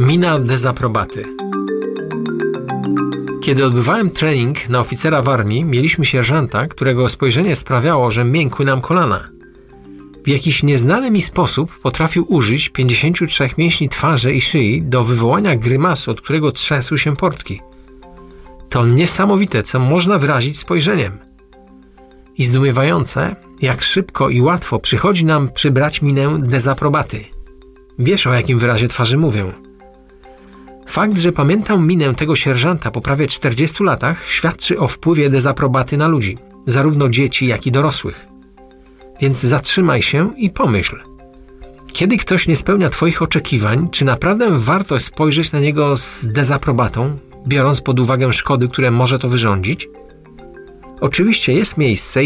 Mina dezaprobaty. Kiedy odbywałem trening na oficera w armii, mieliśmy sierżanta, którego spojrzenie sprawiało, że miękły nam kolana. W jakiś nieznany mi sposób potrafił użyć 53 mięśni twarzy i szyi do wywołania grymasu, od którego trzęsły się portki. To niesamowite, co można wyrazić spojrzeniem. I zdumiewające, jak szybko i łatwo przychodzi nam przybrać minę dezaprobaty. Wiesz, o jakim wyrazie twarzy mówię. Fakt, że pamiętam minę tego sierżanta po prawie 40 latach, świadczy o wpływie dezaprobaty na ludzi, zarówno dzieci, jak i dorosłych. Więc zatrzymaj się i pomyśl. Kiedy ktoś nie spełnia Twoich oczekiwań, czy naprawdę warto spojrzeć na niego z dezaprobatą, biorąc pod uwagę szkody, które może to wyrządzić? Oczywiście jest miejsce